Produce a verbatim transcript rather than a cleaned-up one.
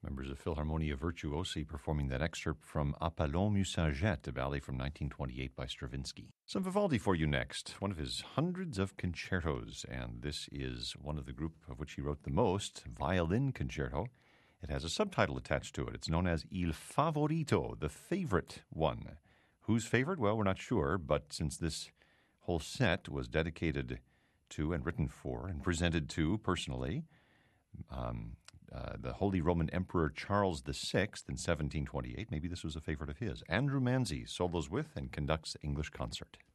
Members of Philharmonia Virtuosi performing that excerpt from Apollon Mussaget, a ballet from nineteen twenty-eight by Stravinsky. Some Vivaldi for you next, one of his hundreds of concertos, and this is one of the group of which he wrote the most, Violin Concerto. It has a subtitle attached to it. It's known as Il Favorito, the favorite one. Whose favorite? Well, we're not sure, but since this whole set was dedicated to and written for and presented to, personally, um, uh, the Holy Roman Emperor Charles the Sixth in seventeen twenty-eight, maybe this was a favorite of his. Andrew Manzi solos with and conducts English concert.